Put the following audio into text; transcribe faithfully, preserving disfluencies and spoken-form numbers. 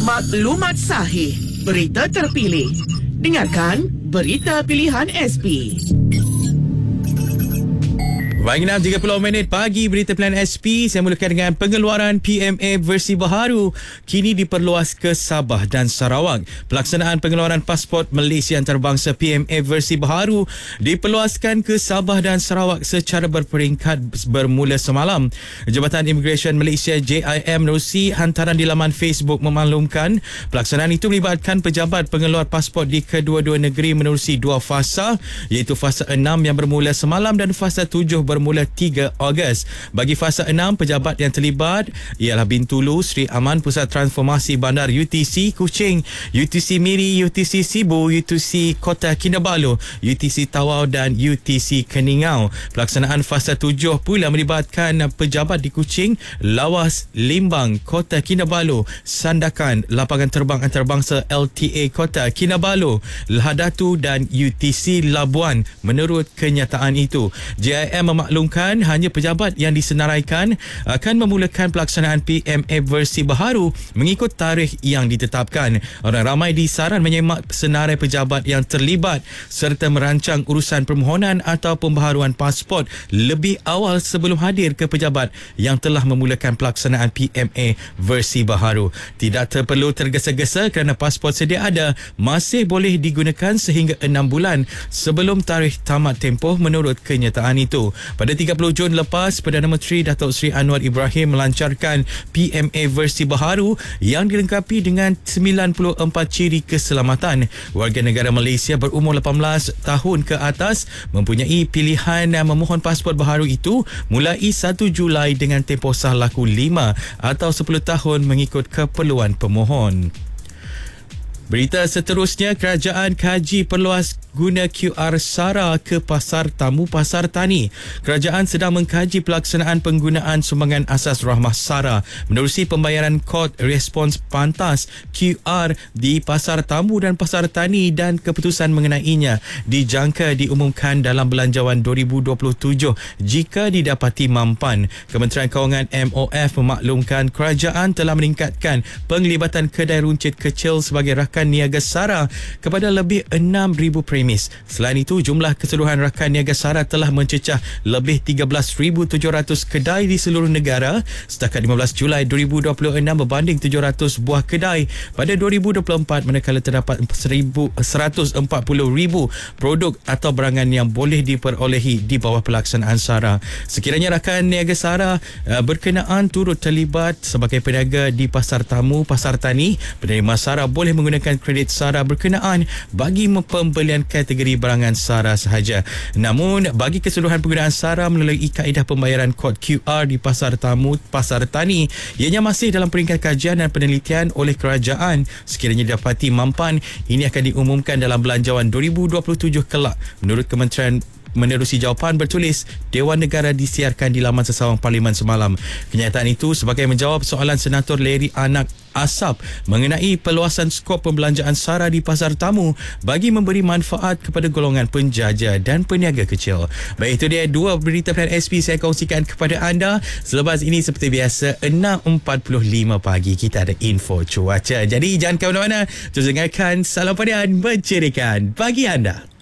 Maklumat sahih, berita terpilih. Dengarkan Berita Pilihan S P. Pagi enam tiga puluh minit pagi, Berita Pilihan S P. Saya mulakan dengan pengeluaran P M A versi baharu kini diperluas ke Sabah dan Sarawak. Pelaksanaan pengeluaran pasport Malaysia antarabangsa P M A versi baharu diperluaskan ke Sabah dan Sarawak secara berperingkat bermula semalam. Jabatan Immigration Malaysia J I M menerusi hantaran di laman Facebook memaklumkan pelaksanaan itu melibatkan pejabat pengeluar pasport di kedua-dua negeri menerusi dua fasa, iaitu fasa enam yang bermula semalam dan fasa tujuh bermula tiga Ogos. Bagi fasa enam, pejabat yang terlibat ialah Bintulu, Sri Aman Pusat Transformasi Bandar U T C Kuching, U T C Miri, U T C Sibu, U T C Kota Kinabalu, U T C Tawau dan U T C Keningau. Pelaksanaan fasa tujuh pula melibatkan pejabat di Kuching, Lawas, Limbang, Kota Kinabalu, Sandakan, Lapangan Terbang Antarabangsa L T A Kota Kinabalu, Lahadatu dan U T C Labuan. Menurut kenyataan itu, J I M memaklumkan hanya pejabat yang disenaraikan akan memulakan pelaksanaan P M A versi baharu mengikut tarikh yang ditetapkan. Orang ramai disaran menyemak senarai pejabat yang terlibat serta merancang urusan permohonan atau pembaharuan pasport lebih awal sebelum hadir ke pejabat yang telah memulakan pelaksanaan P M A versi baharu. Tidak perlu tergesa-gesa kerana pasport sedia ada masih boleh digunakan sehingga enam bulan sebelum tarikh tamat tempoh menurut kenyataan itu. Pada tiga puluh Jun lepas, Perdana Menteri Datuk Seri Anwar Ibrahim melancarkan P M A versi baharu yang dilengkapi dengan sembilan puluh empat ciri keselamatan. Warga negara Malaysia berumur lapan belas tahun ke atas mempunyai pilihan memohon pasport baharu itu mulai satu Julai dengan tempoh sah laku lima atau sepuluh tahun mengikut keperluan pemohon. Berita seterusnya, kerajaan kaji perluas guna Q R SARA ke pasar tamu pasar tani. Kerajaan sedang mengkaji pelaksanaan penggunaan sumbangan asas rahmah SARA menerusi pembayaran kod respons pantas Q R di pasar tamu dan pasar tani, dan keputusan mengenainya dijangka diumumkan dalam belanjawan dua ribu dua puluh tujuh jika didapati mampan. Kementerian Kewangan M O F memaklumkan kerajaan telah meningkatkan penglibatan kedai runcit kecil sebagai rakan niaga SARA kepada lebih enam ribu premis. Selain itu, jumlah keseluruhan rakan niaga SARA telah mencecah lebih tiga belas ribu tujuh ratus kedai di seluruh negara setakat lima belas Julai dua ribu dua puluh enam berbanding tujuh ratus buah kedai pada dua ribu dua puluh empat, manakala terdapat seratus empat puluh ribu produk atau barangan yang boleh diperolehi di bawah pelaksanaan SARA. Sekiranya rakan niaga SARA uh, berkenaan turut terlibat sebagai peniaga di pasar tamu, pasar tani, penerima SARA boleh menggunakan kredit SARA berkenaan bagi pembelian kategori barangan SARA sahaja. Namun, bagi keseluruhan penggunaan SARA melalui kaedah pembayaran kod Q R di pasar tamu, pasar tani, ianya masih dalam peringkat kajian dan penelitian oleh kerajaan. Sekiranya didapati mampan, ini akan diumumkan dalam belanjawan dua ribu dua puluh tujuh kelak. Menurut Kementerian Menerusi jawapan bertulis Dewan Negara disiarkan di laman sesawang Parlimen semalam. Kenyataan itu sebagai menjawab soalan Senator Larry Anak Asap mengenai perluasan skop pembelanjaan SARA di pasar tamu bagi memberi manfaat kepada golongan penjaja dan peniaga kecil. Baik, itu dia dua berita Pilihan S P saya kongsikan kepada anda. Selepas ini seperti biasa enam empat puluh lima pagi kita ada info cuaca. Jadi jangan ke mana-mana, terus dengarkan Salam Padian mencerikan pagi anda.